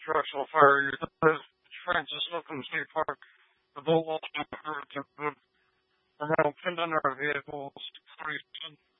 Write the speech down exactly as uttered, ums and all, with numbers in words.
structural fire. The Francis Hookham State Park, the boat lost on the hurricane. The metal pinned under our vehicles.